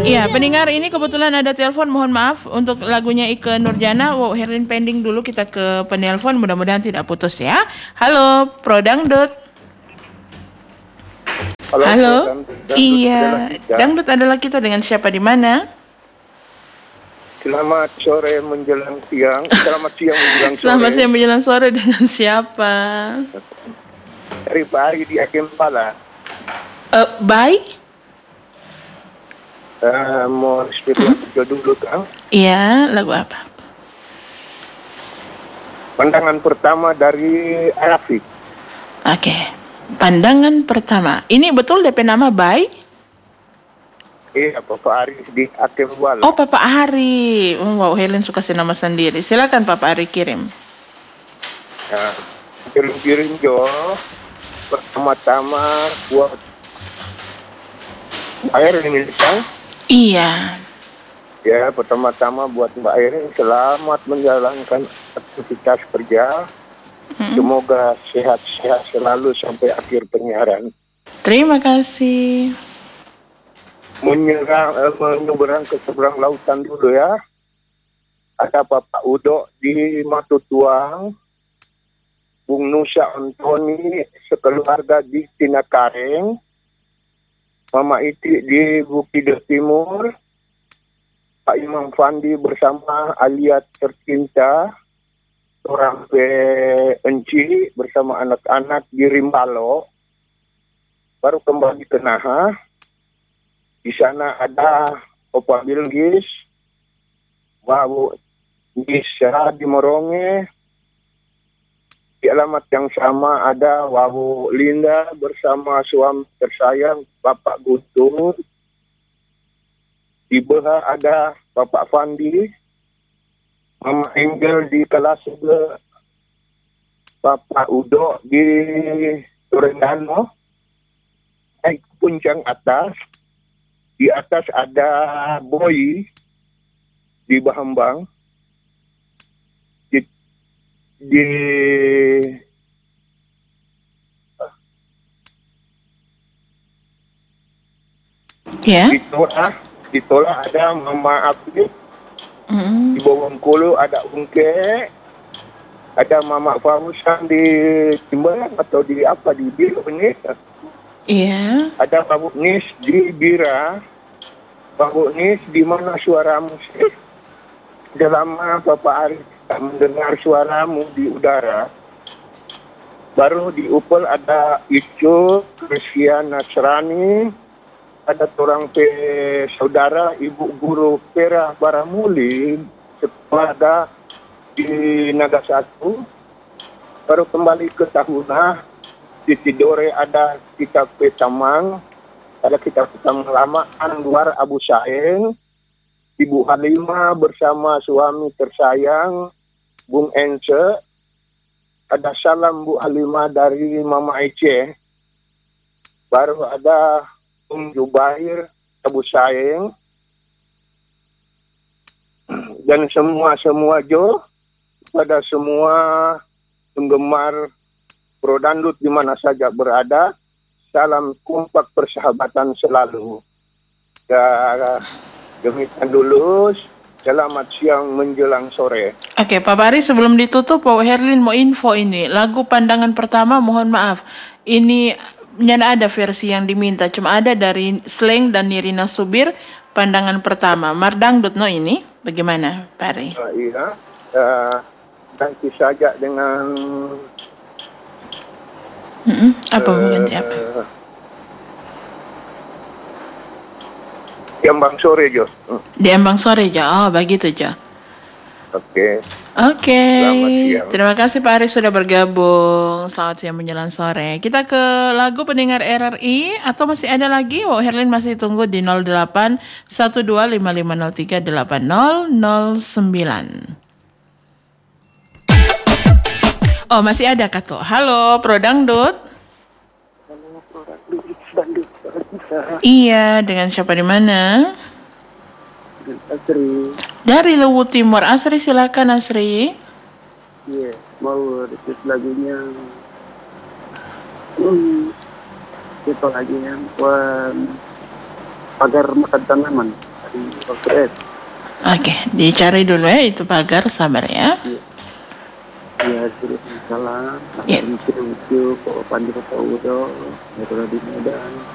Iya, pendengar ini kebetulan ada telepon, mohon maaf untuk lagunya Ike Nurjana. Wow, Herlin pending dulu, kita ke penelpon, mudah-mudahan tidak putus ya. Halo, Pro Dangdut. Halo. Iya, Dangdut adalah kita, dengan siapa di mana? Selamat sore menjelang siang. Selamat siang menjelang sore. Selamat siang menjelang sore, dengan siapa? Dari Bali di Akempala. Baik? Mau seperti dulu kan? Iya, lagu apa? Pandangan pertama dari Arafi. Oke, pandangan pertama. Ini betul DP nama Bay? Iya, Papa Ari di Akempala. Oh, Papa Ari. Oh, wow, Helen suka si nama sendiri. Silakan Papa Ari kirim. Kirim Jo. Pertama-tama buat air ini kan? Iya. Ya, pertama-tama buat Mbak Erin, selamat menjalankan aktivitas kerja. Semoga sehat-sehat selalu sampai akhir penyiaran. Terima kasih. Menyeberang ke seberang lautan dulu ya. Ada Bapak Udo di Matutuang, Bung Nusa Antoni sekeluarga di Tinakareng, Mama Iti di Bukit Timur, Pak Imam Fandi bersama aliat tercinta, orang Enci bersama anak-anak di Rimbalo, baru kembali ke Naha. Di sana ada Opa Bilgis, Babu Nisa di Moronge. Di alamat yang sama ada Wabu Linda bersama suami tersayang Bapak Guntur. Di Beha ada Bapak Fandi, Mama Engel di kelas juga, Bapak Udo di Turendano. Naik puncak atas. Di atas ada Boy di Bahambang. Di Tola ada Mama Afif. Di Bawangkulu ada Ungke. Ada Mama Famusan di Timbalang atau di apa di Biru ini. Iya. Ada Babu Nis di Bira. Babu Nis di mana suaramu sih? Sudah lama Bapak Ari tak mendengar suaramu di udara. Baru di Upel ada Icu, Christian Nasrani, ada orang saudara Ibu Guru Pera Baramuli, ada di Nagasatu. Baru kembali ke Tahuna, di Tidore ada kitab Petamang, ada kitab Petamang lama Anwar Abu Saeng, Ibu Halimah bersama suami tersayang Bung Ence. Ada salam Bu Halimah dari Mama Ece. Baru ada Bung Jubair Abu Saeng. Dan semua Jo, pada semua penggemar Pro Dangdut di mana saja berada, salam kompak persahabatan selalu. Demikian dulu, selamat siang menjelang sore. Oke, Pak Bari, sebelum ditutup, Pak Herlin mau info ini. Lagu pandangan pertama, mohon maaf. Ini tidak ada versi yang diminta, cuma ada dari Sleng dan Nirina Subir, pandangan pertama. Mardangdut no ini, bagaimana, Pak Bari? Iya, nanti saja dengan... Apa ganti apa? Di Ambang Sore, Jo. Di Ambang Sore, Jo. Oh, begitu, Jo. Oke. Selamat siang. Terima kasih Pak Ari sudah bergabung. Selamat siang menjelang sore. Kita ke lagu pendengar RRI atau masih ada lagi? Wow, Herlin masih tunggu di 08 12 5503 8009. Oh, masih ada Kato. Halo, Pro Dangdut. Halo, Pro Dangdut. Iya, dengan siapa di mana? Asri. Dari Luwu Timur. Asri, silakan Asri. Iya, mau request lagunya. Itu lagunya buat pagar makan tanaman. Oke. Oke, dicari dulu ya itu pagar, sabar ya. Ya, sudah salam. Ya. Thank you. Kok panjang Pak Udo. Di Medan.